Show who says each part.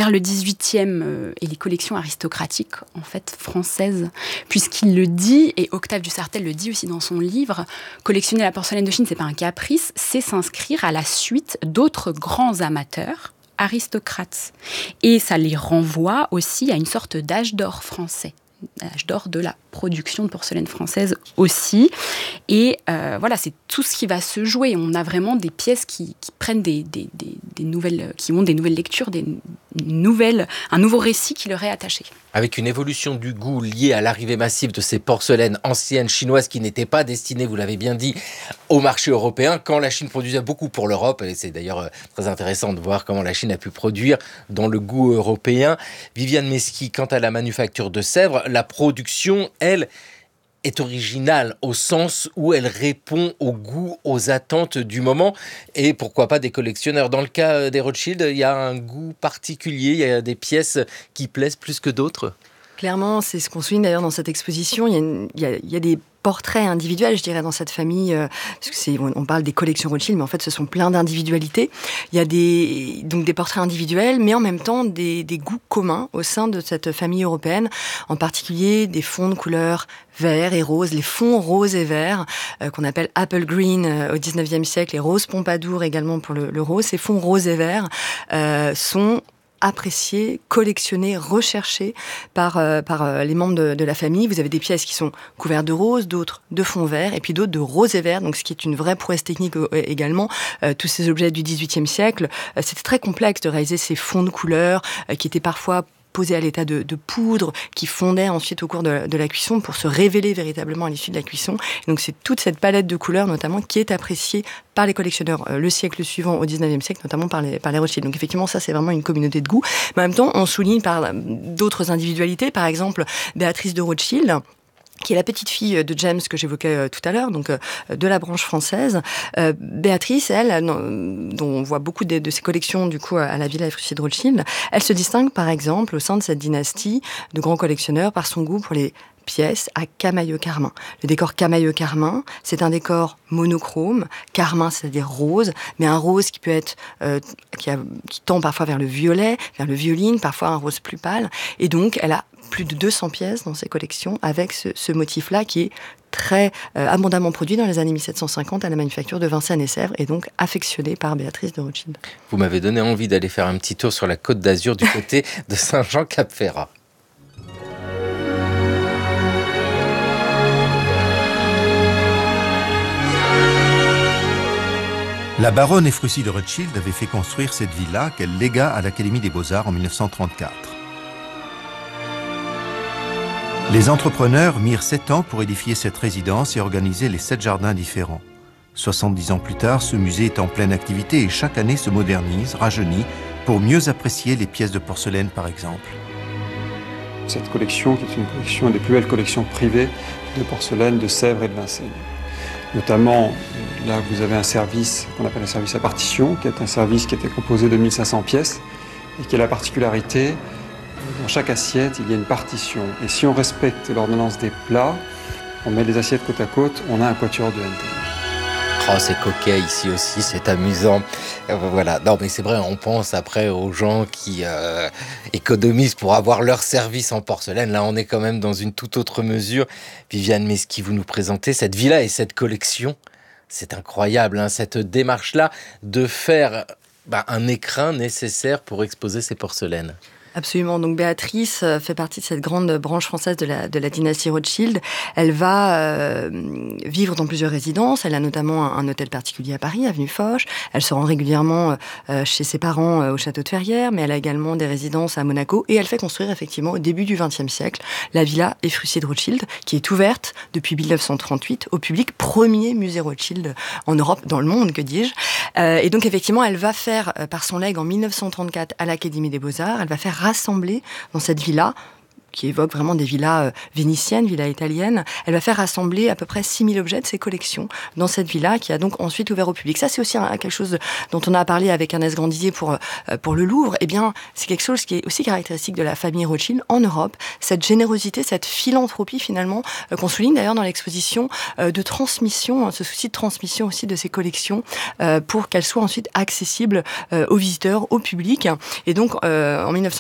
Speaker 1: vers le XVIIIe et les collections aristocratiques en fait françaises, puisqu'il le dit, et Octave du Sartèle le dit aussi dans son livre, collectionner la porcelaine de Chine, c'est pas un caprice, c'est s'inscrire à la suite d'autres grands amateurs aristocrates. Et ça les renvoie aussi à une sorte d'âge d'or français, l'âge d'or de la production de porcelaine française aussi. Et voilà, c'est tout ce qui va se jouer. On a vraiment des pièces qui prennent des nouvelles, qui ont des nouvelles lectures, un nouveau récit qui leur est attaché.
Speaker 2: Avec une évolution du goût liée à l'arrivée massive de ces porcelaines anciennes chinoises qui n'étaient pas destinées, vous l'avez bien dit, au marché européen, quand la Chine produisait beaucoup pour l'Europe. Et c'est d'ailleurs très intéressant de voir comment la Chine a pu produire dans le goût européen. Viviane Mesqui, quant à la manufacture de Sèvres, la production, elle, est originale au sens où elle répond au goût, aux attentes du moment et pourquoi pas des collectionneurs. Dans le cas des Rothschild, il y a un goût particulier, il y a des pièces qui plaisent plus que d'autres.
Speaker 3: Clairement, c'est ce qu'on souligne d'ailleurs dans cette exposition. Il y a des portraits individuels, je dirais, dans cette famille, parce que on parle des collections Rothschild, mais en fait, ce sont plein d'individualités. Il y a donc des portraits individuels, mais en même temps, des goûts communs au sein de cette famille européenne, en particulier des fonds de couleur vert et rose, les fonds rose et vert, qu'on appelle apple green au 19e siècle, et rose pompadour également pour le rose. Ces fonds rose et vert sont appréciés, collectionnés, recherchés par les membres de la famille. Vous avez des pièces qui sont couvertes de rose, d'autres de fond vert, et puis d'autres de rose et vert, donc ce qui est une vraie prouesse technique également. Tous ces objets du XVIIIe siècle, c'était très complexe de réaliser ces fonds de couleurs qui étaient parfois posés à l'état de poudre, qui fondaient ensuite au cours de la cuisson pour se révéler véritablement à l'issue de la cuisson. Donc c'est toute cette palette de couleurs notamment qui est appréciée par les collectionneurs le siècle suivant, au 19e siècle, notamment par les Rothschild. Donc effectivement, ça c'est vraiment une communauté de goût. Mais en même temps, on souligne par d'autres individualités, par exemple Béatrice de Rothschild, qui est la petite fille de James que j'évoquais tout à l'heure, donc de la branche française. Béatrice, elle, dont on voit beaucoup de ses collections du coup à la Villa Efrussi de Rothschild, elle se distingue par exemple au sein de cette dynastie de grands collectionneurs par son goût pour les pièces à camailleux carmin. Le décor camailleux carmin, c'est un décor monochrome, carmin c'est-à-dire rose, mais un rose qui peut être qui tend parfois vers le violet, vers le violine, parfois un rose plus pâle, et donc elle a plus de 200 pièces dans ses collections avec ce motif-là qui est très abondamment produit dans les années 1750 à la manufacture de Vincennes et Sèvres et donc affectionné par Béatrice de Rothschild.
Speaker 2: Vous m'avez donné envie d'aller faire un petit tour sur la Côte d'Azur du côté de Saint-Jean-Cap-Ferrat.
Speaker 4: La baronne Efrussi de Rothschild avait fait construire cette villa qu'elle légua à l'Académie des Beaux-Arts en 1934. Les entrepreneurs mirent 7 ans pour édifier cette résidence et organiser les 7 jardins différents. 70 ans plus tard, ce musée est en pleine activité et chaque année se modernise, rajeunit, pour mieux apprécier les pièces de porcelaine par exemple.
Speaker 5: Cette collection, qui est une collection des plus belles collections privées de porcelaine de Sèvres et de Vincennes. Notamment, là vous avez un service qu'on appelle un service à partition, qui est un service qui était composé de 1500 pièces et qui a la particularité, dans chaque assiette, il y a une partition. Et si on respecte l'ordonnance des plats, on met les assiettes côte à côte, on a un quatuor de Handel.
Speaker 2: Oh, c'est coquet ici aussi, c'est amusant. Voilà. Non, mais c'est vrai, on pense après aux gens qui économisent pour avoir leur service en porcelaine. Là, on est quand même dans une toute autre mesure. Viviane Mesqui, vous nous présentez cette villa et cette collection. C'est incroyable, hein, cette démarche-là de faire un écrin nécessaire pour exposer ces porcelaines.
Speaker 3: Absolument. Donc Béatrice fait partie de cette grande branche française de la dynastie Rothschild. Elle va vivre dans plusieurs résidences. Elle a notamment un hôtel particulier à Paris, avenue Foch. Elle se rend régulièrement chez ses parents au château de Ferrières, mais elle a également des résidences à Monaco. Et elle fait construire effectivement au début du XXe siècle la villa Efrussi de Rothschild, qui est ouverte depuis 1938 au public, premier musée Rothschild en Europe, dans le monde, que dis-je. Et donc effectivement, elle va faire par son legs en 1934 à l'Académie des Beaux-Arts, elle va faire rassembler dans cette villa, qui évoque vraiment des villas vénitiennes, villas italiennes. Elle va faire rassembler à peu près 6000 objets de ses collections dans cette villa qui a donc ensuite ouvert au public. Ça, c'est aussi quelque chose dont on a parlé avec Ernest Grandizier pour le Louvre. Eh bien, c'est quelque chose qui est aussi caractéristique de la famille Rothschild en Europe. Cette générosité, cette philanthropie finalement, qu'on souligne d'ailleurs dans l'exposition de transmission, ce souci de transmission aussi de ces collections pour qu'elles soient ensuite accessibles aux visiteurs, au public. Et donc, en 1934,